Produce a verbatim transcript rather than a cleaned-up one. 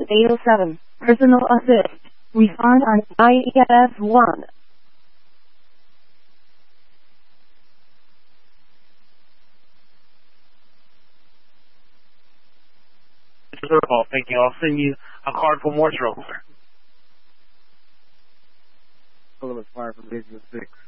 eight oh seven. Personal assist. Respond on I E F one. Oh, thank you. I'll send you a card for more trouble. Hello, it's Fire from Basement six.